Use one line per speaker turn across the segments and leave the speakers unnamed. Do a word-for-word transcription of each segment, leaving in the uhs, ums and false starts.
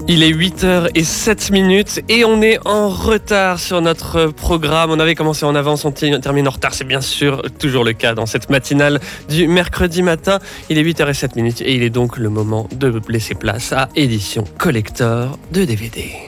Il est huit heures zéro sept minutes et on est en retard sur notre programme. On avait commencé en avance, on termine en retard. C'est bien sûr toujours le cas dans cette matinale du mercredi matin. Il est huit heures zéro sept minutes et il est donc le moment de laisser place à Édition Collector de D V D.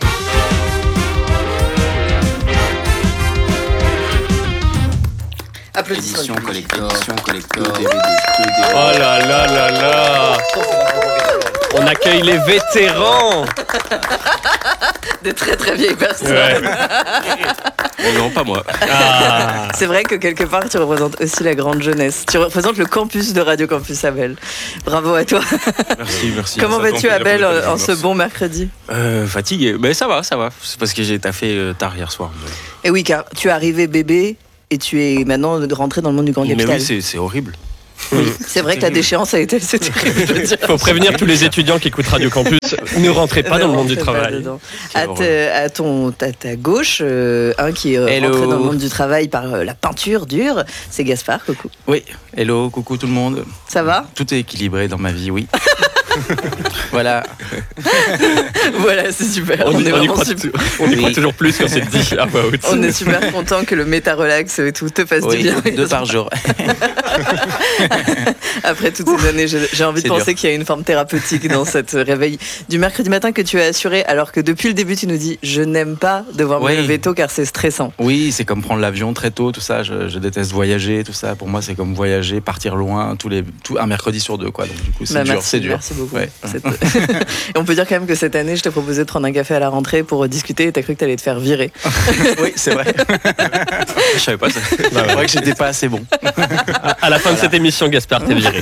Applaudissements. Édition Collector, édition Collector, D V D.
Oh là là là là. On accueille les vétérans.
Des très très vieilles personnes.
Ouais.
Non, pas moi.
Ah.
C'est vrai que quelque part, tu représentes aussi la grande jeunesse. Tu représentes le campus de Radio Campus Abel. Bravo à toi.
Merci, merci.
Comment
Ça
vas-tu,
tombe,
Abel,
merci.
en ce bon mercredi?
euh, Fatigué, mais ça va, ça va. C'est parce que j'ai taffé euh, tard hier soir.
Et oui, car tu es arrivé bébé et tu es maintenant rentré dans le monde du grand
Mais
capital.
oui, c'est, c'est horrible.
C'est vrai que la déchéance a été assez terrible, je veux dire.
Faut prévenir tous les étudiants qui écoutent Radio Campus, ne rentrez pas
Ne
dans le monde du
rentrez pas
travail.
dedans. À, te- à ton, à ta gauche, euh, un qui est euh,
Hello.
rentré dans le monde du travail par euh, la peinture dure, c'est Gaspard. Coucou.
Oui, hello, coucou tout le monde.
Ça va?
Tout est équilibré dans ma vie, oui. Voilà.
Voilà, c'est super.
On,
On,
y,
est
on y
vraiment
croit,
super.
on y croit
Oui.
toujours plus quand c'est dit à voix haute.
On est super content que le méta-relax et tout te fasse du
Oui,
bien.
deux par jour.
Après toutes ces années, j'ai, j'ai envie
C'est
de penser
dur.
qu'il y a une forme thérapeutique dans cette réveil du mercredi matin que tu as assuré, alors que depuis le début, tu nous dis « Je n'aime pas devoir me
Oui.
lever tôt car c'est stressant
Oui, c'est comme prendre l'avion très tôt, tout ça. Je, je déteste voyager, tout ça. Pour moi, c'est comme voyager, partir loin, tous les, tout, un mercredi sur deux, quoi. Donc du coup, ». c'est
Bah,
dur,
merci,
c'est dur.
merci beaucoup.
Ouais.
C'est- Et on peut dire quand même que cette année, je t'ai proposé de prendre un café à la rentrée pour discuter et t'as cru que t'allais te faire virer.
Oui, c'est vrai. Je savais pas ça. C'est vrai que j'étais pas assez bon.
À la fin de cette émission, Gaspard, t'es viré.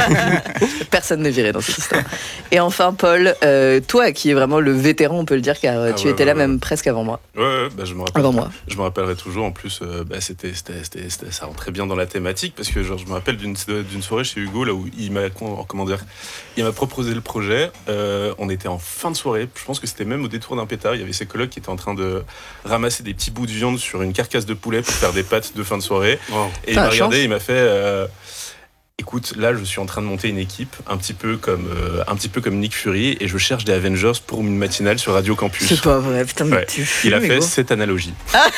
Personne n'est viré dans cette histoire. Et enfin, Paul, euh, toi qui es vraiment le vétéran, on peut le dire, car euh,
Ah
tu
ouais,
étais
ouais,
là
ouais.
même presque avant moi.
Ouais, ouais, bah, je me rappelle.
Avant moi.
Je me rappellerai toujours. En plus, euh, bah, c'était, c'était, c'était, c'était- ça rentrait bien dans la thématique parce que genre, je me rappelle d'une, d'une soirée chez Hugo là où il m'a, comment dire, il m'a proposé le projet. Euh, on était en fin de soirée. Je pense que c'était même au détour d'un pétard. Il y avait ses colocs qui étaient en train de ramasser des petits bouts de viande sur une carcasse de poulet pour faire des pâtes de fin de soirée.
Wow.
Et il
Ah,
m'a regardé,
chance.
il m'a fait. Euh, Écoute, là, je suis en train de monter une équipe, un petit peu comme, euh, un petit peu comme Nick Fury, et je cherche des Avengers pour une matinale sur Radio Campus.
C'est pas vrai, putain, mais
Ouais.
tu
Il
fumes,
a fait
Hugo.
cette analogie.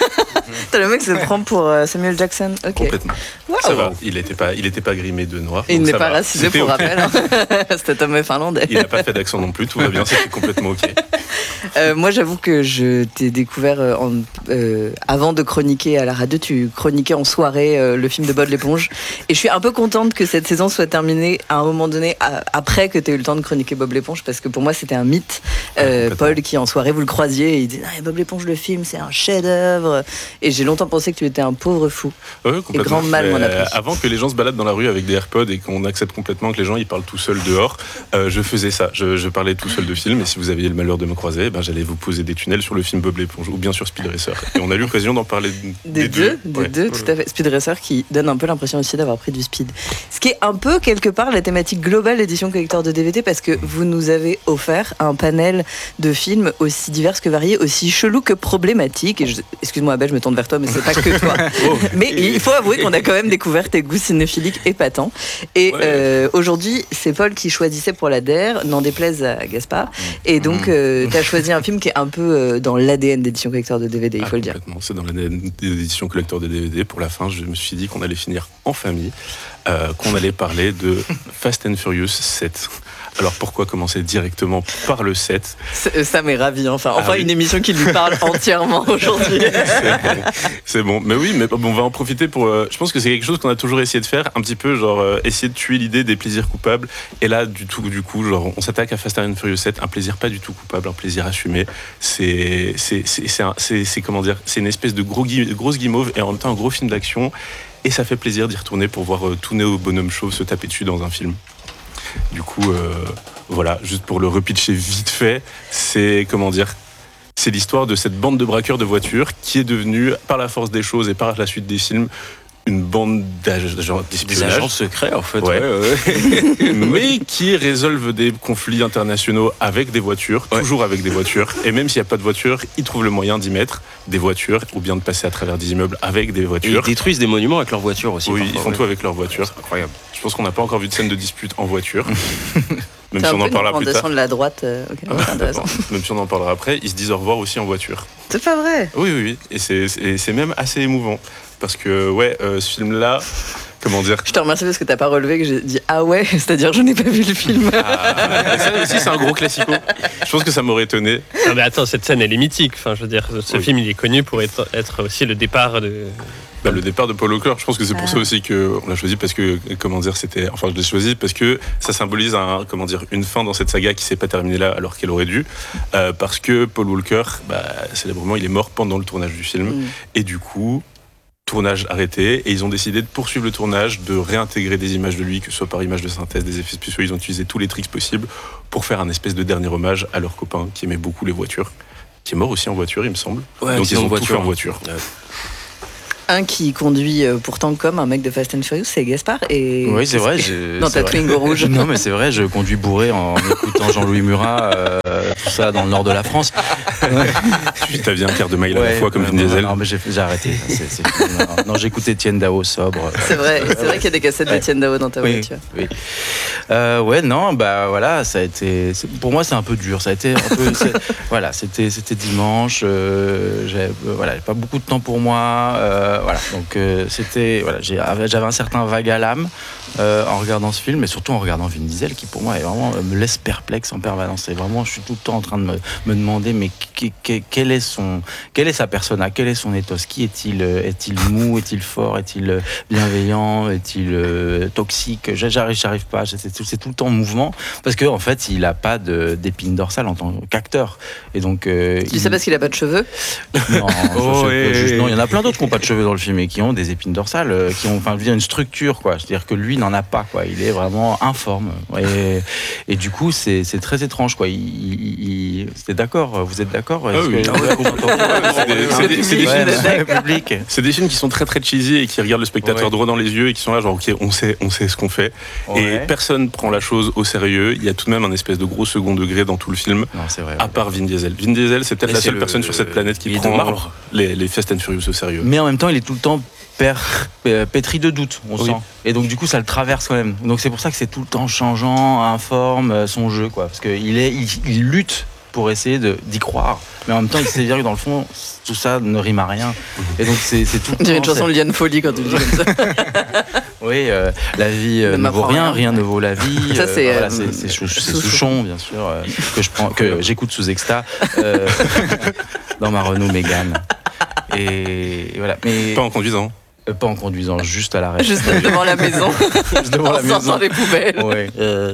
T'as le mec se prend pour euh, Samuel Jackson. Ok.
Complètement.
Waouh.
Ça va. Il n'était pas, il était pas grimé de noir.
Et il
donc
n'est
ça
pas
va.
racisé
C'était
pour
ok.
rappel. Hein. Cet homme est finlandais.
Il n'a pas fait d'accent non plus. Tout va bien. C'était complètement ok.
Euh, moi, j'avoue que je t'ai découvert euh, en, euh, avant de chroniquer à la radio. Tu chroniquais en soirée euh, le film de Bob l'éponge. Et je suis un peu contente que cette saison soit terminée à un moment donné, à- après que tu aies eu le temps de chroniquer Bob l'éponge, parce que pour moi, c'était un mythe. Euh,
Ouais,
Paul, qui en soirée, vous le croisiez, et il dit ah, Bob l'éponge, le film, c'est un chef-d'œuvre. Et j'ai longtemps pensé que tu étais un pauvre fou.
Ouais, complètement.
grand mal m'en a
Mais,
pris.
Avant que les gens se baladent dans la rue avec des AirPods et qu'on accepte complètement que les gens ils parlent tout seuls dehors, euh, je faisais ça. Je, je parlais tout seul de film. Et si vous aviez le malheur de me croiser, ben, j'allais vous poser des tunnels sur le film Bob l'éponge ou bien sur Speed Racer. Et on a eu l'occasion d'en parler
Des,
des,
deux, des
Ouais.
deux, tout à fait. Speed Racer qui donne un peu l'impression aussi d'avoir pris du speed. Ce qui est un peu quelque part la thématique globale d'édition collector de D V D, parce que vous nous avez offert un panel de films aussi divers que variés, aussi chelous que problématiques. Et je- excuse-moi Abel, je me tourne vers toi, mais c'est pas que toi.
Oh.
Mais il faut avouer qu'on a quand même découvert tes goûts cinéphiliques épatants. Et
Ouais.
euh, aujourd'hui, c'est Paul qui choisissait pour la D E R, n'en déplaise à Gaspard. Et donc,
Mmh.
euh, tu as choisi un film qui est un peu euh, dans l'A D N d'édition collector de D V D, il
Ah,
faut le dire.
complètement. C'est dans l'édition collector de D V D. Pour la fin, je me suis dit qu'on allait finir en famille, euh, qu'on allait parler de Fast and Furious sept. Alors pourquoi commencer directement par le sept?
C'est- Ça m'est ravi, enfin. Enfin,
Ah oui.
une émission qui lui parle entièrement aujourd'hui.
C'est bon. C'est bon. Mais oui, mais bon, on va en profiter pour. euh, je pense que c'est quelque chose qu'on a toujours essayé de faire, un petit peu, genre euh, essayer de tuer l'idée des plaisirs coupables. Et là, du tout, du coup, genre, on s'attaque à Fast and Furious sept, un plaisir pas du tout coupable, un plaisir assumé. C'est, c'est, c'est, c'est, un- c'est, c'est comment dire, c'est une espèce de gros gui- grosse guimauve et en même temps un gros film d'action. Et ça fait plaisir d'y retourner pour voir euh, tout Néo bonhomme chauve se taper dessus dans un film. Du coup, euh, voilà, juste pour le repitcher vite fait, c'est comment dire. C'est l'histoire de cette bande de braqueurs de voitures qui est devenue, par la force des choses et par la suite des films, une bande d'agents
Des
d'espionnage,
agents secrets, en fait.
Ouais.
Ouais, ouais.
mais qui résolvent des conflits internationaux avec des voitures,
Ouais.
toujours avec des voitures. Et même s'il n'y a pas de voiture, ils trouvent le moyen d'y mettre des voitures ou bien de passer à travers des immeubles avec des
Et ils
voitures.
détruisent des monuments avec leurs voitures aussi.
Oui,
parfois,
ils font
ouais.
tout avec leurs voitures.
C'est incroyable.
Je pense qu'on n'a pas encore vu de scène de dispute en voiture. Même
C'est
si
un
on
peu
en parlera
une
plus tard.
recommandation de la droite. euh, ok, c'est intéressant.
Même si on en parlera après, ils se disent au revoir aussi en voiture.
C'est pas vrai.
Oui, oui, oui. Et c'est, et c'est même assez émouvant. Parce que, ouais, euh, ce film-là, comment dire.
Je te remercie parce que t'as pas relevé que j'ai dit ah ouais, c'est-à-dire je n'ai pas vu le film.
Ah, ça aussi, c'est un gros classico. Je pense que ça m'aurait étonné.
Ah mais attends, cette scène elle est mythique. Enfin, je veux dire, ce
Oui.
film il est connu pour être, être aussi le départ de.
Bah, le départ de Paul Walker, je pense que c'est pour
Ah.
ça aussi qu'on l'a choisi parce que, comment dire, c'était. Enfin, je l'ai choisi parce que ça symbolise un, comment dire, une fin dans cette saga qui s'est pas terminée là alors qu'elle aurait dû. Euh, parce que Paul Walker, bah, célèbrement, il est mort pendant le tournage du film.
Mm.
Et du coup, tournage arrêté. Et ils ont décidé de poursuivre le tournage, de réintégrer des images de lui, que ce soit par image de synthèse, des effets spéciaux. Ils ont utilisé tous les tricks possibles pour faire un espèce de dernier hommage à leur copain qui aimait beaucoup les voitures. Qui est mort aussi en voiture, il me semble.
Ouais,
Donc
qui
ils
est en
ont tout
voiture,
fait en
hein.
voiture.
Un qui conduit euh, pourtant comme un mec de Fast and Furious, c'est Gaspard. Et
Oui, c'est vrai. je-
Dans
c'est
ta
vrai.
Twingo rouge.
Non, mais c'est vrai, je conduis bourré en écoutant Jean-Louis Murat, euh, tout ça dans le nord de la France.
Puis t'as vu un quart de mile à la
Ouais,
fois comme
ouais,
Vin Diesel.
Non, mais j'ai, j'ai arrêté. C'est, c'est fini, non, non, j'écoutais Etienne Dao sobre.
C'est vrai, c'est vrai qu'il y a des cassettes
Ouais.
d'Etienne Dao dans ta
Oui,
voiture.
oui. Euh, ouais, non, bah voilà, ça a été. c'est- Pour moi, c'est un peu dur. Ça a été un peu. c'est- voilà, c'était, c'était dimanche. Euh, j'avais, euh, voilà, pas beaucoup de temps pour moi. Euh, voilà, donc euh, c'était. Voilà, j'ai, j'avais un certain vague à l'âme euh, en regardant ce film, et surtout en regardant Vin Diesel, qui pour moi est vraiment me laisse perplexe en permanence. C'est vraiment, je suis tout le temps en train de me, me demander, mais qui- qui- quel est son, quelle est sa persona, quel est son ethos, qui est-il, euh, est-il mou, est-il fort, est-il euh, bienveillant, est-il euh, toxique? J'arrive, j'arrive pas. C'est tout, c'est tout le temps en mouvement parce que en fait, il a pas de, d'épine dorsale en tant qu'acteur. Et donc, euh,
Tu
il-
sais parce qu'il a pas de cheveux?
non, je
Oh,
sais
oui,
pas, je-
oui.
non, il y en a plein d'autres qui n'ont pas de cheveux dans le film et qui ont des épines dorsales, euh, qui ont, enfin, je veux dire, une structure, quoi. C'est-à-dire que lui n'en a pas, quoi. Il est vraiment informe. Et, et du coup, c'est, c'est très étrange, quoi. Il, il, il- c'était d'accord. Vous êtes d'accord? Est-ce
Ah oui.
que-
Ah ouais, c'est des- c'est des- c'est des
Ouais,
films-
le public.
C'est des films qui sont très très cheesy et qui regardent le spectateur
Ouais.
droit dans les yeux et qui sont là genre ok on sait on sait ce qu'on fait
Ouais.
et personne prend la chose au sérieux. Il y a tout de même un espèce de gros second degré dans tout le film.
Non, c'est vrai.
À part Vin Diesel. Vin Diesel c'est peut-être
Et
la
c'est
seule
le-
personne sur cette planète qui
il est de
prend
marbre.
les, les Fast and Furious au sérieux.
Mais en même temps, il est tout le temps per- euh, pétri de doute, on
Oui.
sent. Et donc, du coup, ça le traverse quand même. Donc, c'est pour ça que c'est tout le temps changeant, informe, euh, son jeu, quoi. Parce qu'il est, il, il lutte pour essayer de, d'y croire. Mais en même temps, il sait bien que dans le fond, tout ça ne rime à rien. Et donc, c'est, c'est tout le
On dirait une
temps,
chanson de Liane Folly quand tu le dis comme ça.
oui, euh, la vie euh,
Ne
ne vaut
m'apprend
rien,
rien.
rien ne vaut la vie.
Ça,
Euh,
c'est,
voilà,
euh,
c'est, c'est, Chou- c'est
Souchon.
Souchon, bien sûr, euh, que je prends, que j'écoute sous exta euh, dans ma Renault Mégane. Et, et voilà. Mais
Pas en conduisant.
euh, pas en conduisant, juste à l'arrêt.
Juste devant la maison,
Juste devant la
en sortant
maison.
les poubelles.
Ouais. Euh,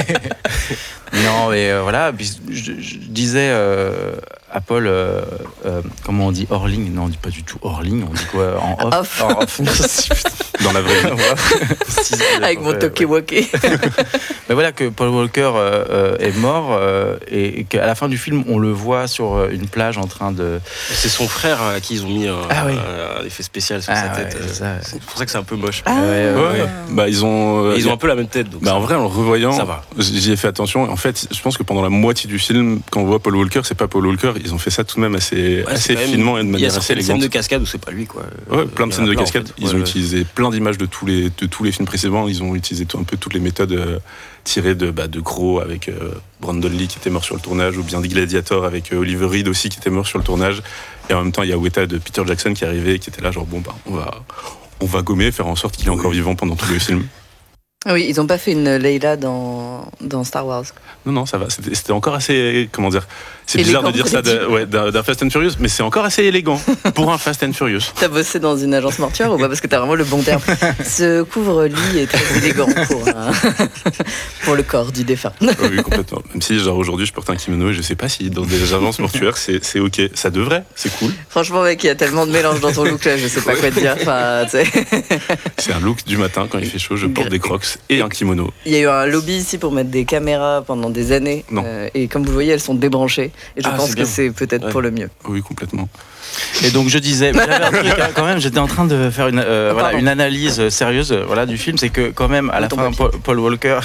non, mais euh, voilà. Puis je, je disais euh, à Paul, euh, euh, comment on dit hors ligne? Non, on dit pas du tout hors ligne. On dit quoi en off?
Off.
En off. Merci, putain.
Dans la vraie vie.
Voilà.
Avec mon
Ouais,
toke-woke.
Mais voilà que Paul Walker euh, euh, est mort euh, et, et qu'à la fin du film, on le voit sur euh, une plage en train de.
C'est son frère à qui ils ont mis un,
Ah oui.
un effet spécial sur
Ah
sa
ouais,
tête.
c'est ça.
C'est pour ça que c'est un peu moche.
Ah.
Ouais, ouais,
Ouais.
ouais.
Bah ils ont. euh,
Et ils ont un peu la même tête. Donc
Bah
ça
en
va.
vrai, en le revoyant,
Ça va.
j'y ai fait attention. En fait, je pense que pendant la moitié du film, quand on voit Paul Walker, c'est pas Paul Walker. Ils ont fait ça tout de même assez,
Ouais, c'est
assez
quand même-
finement et de
Il y a
manière assez
certaines scènes
élégante.
de cascade où c'est pas lui, quoi.
Ouais, plein de
Il y en
scènes
a
de
plein, en
cascade.
fait.
Ils
Ouais,
ont
ouais.
utilisé plein d'images de tous les de tous les films précédents. Ils ont utilisé tout- un peu toutes les méthodes euh, tirées de bah, de Crow avec euh, Brandon Lee qui était mort sur le tournage, ou bien des Gladiator avec euh, Oliver Reed aussi qui était mort sur le tournage. Et en même temps, il y a Weta de Peter Jackson qui est arrivé, qui était là genre bon bah on va on va gommer, faire en sorte qu'il est encore vivant pendant tout le film.
Oui, ils ont pas fait une Leila dans, dans Star Wars.
Non, non, ça va. C'était, c'était encore assez. Comment dire? C'est bizarre de
Élégant,
dire ça de-
peut-être.
ouais, d'un, d'un Fast and Furious, mais c'est encore assez élégant pour un Fast and Furious.
T'as bossé dans une agence mortuaire ou pas? Parce que t'as vraiment le bon terme. Ce couvre-lit est très élégant pour, un- pour le corps du défunt.
Oui, oui, complètement. Même si, genre, aujourd'hui, je porte un kimono et je sais pas si dans des agences mortuaires, c'est, c'est OK. Ça devrait, c'est cool.
Franchement, mec, il y a tellement de mélange dans ton look là, je sais pas quoi te dire. Enfin, tu sais.
C'est un look du matin, quand il fait chaud, je porte des crocs et un kimono.
Il y a eu un lobby ici pour mettre des caméras pendant des années.
Non.
Euh, et comme vous le voyez, elles sont débranchées. Et je
Ah,
pense
c'est
que
bien.
c'est peut-être
Ouais.
pour le mieux.
Oui, complètement.
Et donc je disais, j'avais un truc, hein, quand même, j'étais en train de faire une, euh,
Oh,
voilà,
pardon.
une analyse euh, sérieuse euh, voilà, du film, c'est que quand même à la
Ton
fin,
papier.
Paul, Paul Walker,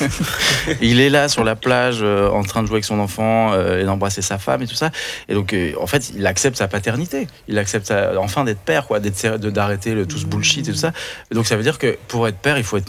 il est là sur la plage euh, en train de jouer avec son enfant euh, et d'embrasser sa femme et tout ça. Et donc euh, en fait, il accepte sa paternité, il accepte sa- enfin d'être père, quoi, d'être, sé- de, d'arrêter le, tout ce bullshit et tout ça. Et donc ça veut dire que pour être père, il faut être mort, quoi.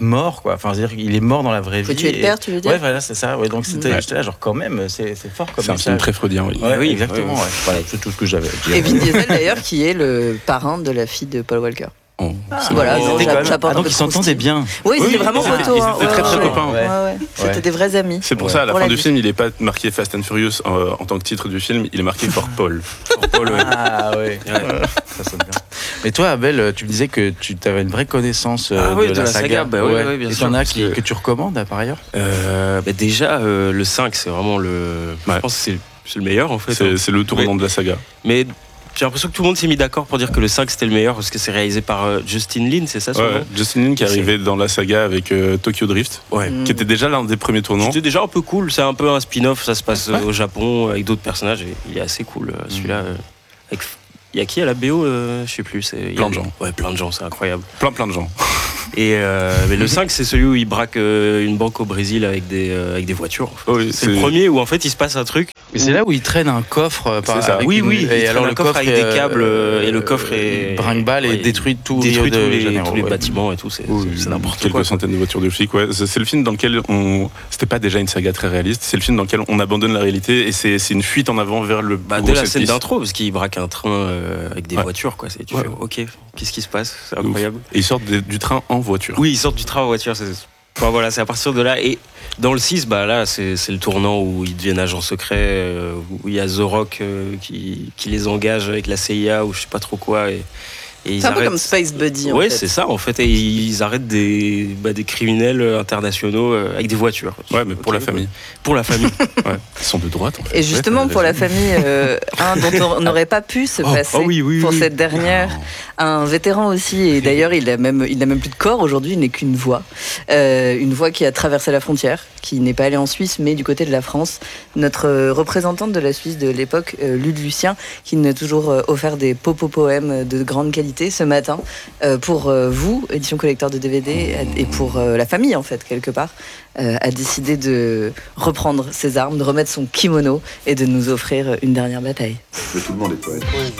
quoi. Enfin, c'est-à-dire qu'il est mort dans la vraie
Faut
vie.
tuer le
et-
père, tu veux dire?
Ouais, voilà, c'est ça. Ouais, donc c'était,
Ouais.
j'étais là, genre quand même, c'est, c'est fort comme
C'est un film
message.
très freudien, oui.
Ouais,
Oui,
exactement.
ouais.
Ouais. Voilà, c'est tout ce que j'avais à dire.
Et Vin Diesel d'ailleurs, qui est le parrain de la fille de Paul Walker.
Oh.
Voilà,
Ils
non,
étaient
j'a-
quand même-
j'apporte
Ah,
un
donc
peu
ils
de
s'entendaient
croustilles.
bien.
Oui, ils
Oui,
étaient vraiment
ils étaient-
potos.
ils
hein.
étaient
Ouais,
très, très
ouais,
copains.
ouais, ouais. C'était
Ouais.
des vrais amis.
C'est pour
Ouais.
ça, à la
Pour
fin
la
du
vie.
film, il n'est pas marqué Fast and Furious euh, en tant que titre du film, il est marqué For Paul. For Paul, ouais.
Ah ouais. Ça sonne bien. Mais toi, Abel, tu me disais que tu avais une vraie connaissance euh,
Ah oui,
de, la saga.
bah ouais, ouais, bien
Et
sûr,
t'en as
parce
qui,
que-
que tu recommandes par ailleurs
Euh, bah déjà, euh, le cinq, c'est vraiment le.
Ouais.
Je pense que c'est, c'est le meilleur en fait.
C'est, c'est le tournant
Mais-
de la saga.
Mais j'ai l'impression que tout le monde s'est mis d'accord pour dire que le cinq c'était le meilleur parce que c'est réalisé par euh, Justin Lin, c'est ça son
Ouais,
nom
Justin Lin qui est
C'est-
arrivé dans la saga avec euh, Tokyo Drift,
Ouais.
Mm.
qui était déjà l'un des premiers tournants.
C'était déjà un peu cool, c'est un peu un spin-off, ça se passe euh,
Ouais.
au Japon avec d'autres personnages et il est assez cool euh, celui-là. euh, avec- Il y a qui à la B O euh, Je sais plus. C'est... il y a-
Plein de gens.
Ouais, plein de gens, c'est incroyable.
Plein plein de gens.
Et euh, mais le cinq, c'est celui où il braque euh, une banque au Brésil avec des, euh, avec des voitures. en fait.
Oui,
C'est le premier où en fait il se passe un truc.
Et c'est là où il traîne un coffre. euh, Par,
C'est ça.
avec
Oui,
une-
oui, il
Et
traîne
alors
un
le
coffre avec
est,
des câbles, euh, et le coffre est-
brinque-balle et
ouais,
détruit tout
détruit
Rio
tous
de
les,
Janeiro,
tous les
ouais.
bâtiments et tout, c'est,
Oui,
c'est, c'est n'importe
quelques
quoi.
centaines de voitures de flics. Ouais. C'est, c'est le film dans lequel on. C'était pas déjà une saga très réaliste. C'est le film dans lequel on abandonne la réalité et c'est, c'est une fuite en avant vers le.
Bah,
gros
dès la
set
scène
piece.
d'intro, parce qu'il braque un train euh, avec des
Ouais.
voitures, quoi. C'est, tu
Ouais.
fais, ok, qu'est-ce qui se passe C'est
De ouf.
incroyable.
Et ils sortent des- du train en voiture.
Oui, ils sortent du train en voiture. C'est... Enfin, voilà, c'est à partir de là. Et dans le six, bah, là, c'est, c'est le tournant où ils deviennent agents secrets, euh, où il y a The Rock euh, qui, qui les engage avec la C I A ou je sais pas trop quoi. Et, et ils
C'est un peu
arrêtent-
comme Space Buddy en
Ouais,
fait.
c'est ça en fait. Et ils arrêtent des, bah, des criminels internationaux euh, avec des voitures.
Ouais, mais pour
Ok,
la famille.
Pour la famille.
Ouais. Ils sont de droite en fait.
Et justement,
Ouais,
pour la
raison.
famille, euh, un dont on n'aurait pas pu se
Oh,
passer
oh oui, oui,
pour
oui.
cette dernière, un vétéran aussi, et d'ailleurs il a même, il n'a même plus de corps aujourd'hui, il n'est qu'une voix, Euh, une voix qui a traversé la frontière, qui n'est pas allée en Suisse, mais du côté de la France. Notre euh, représentante de la Suisse de l'époque, euh, Lude Lucien, qui nous a toujours euh, offert des popo-poèmes de grande qualité ce matin, euh, pour euh, vous, édition collecteur de D V D, et pour euh, la famille en fait, quelque part, euh, a décidé de reprendre ses armes, de remettre son kimono et de nous offrir une dernière bataille.
Mais tout le monde est poète.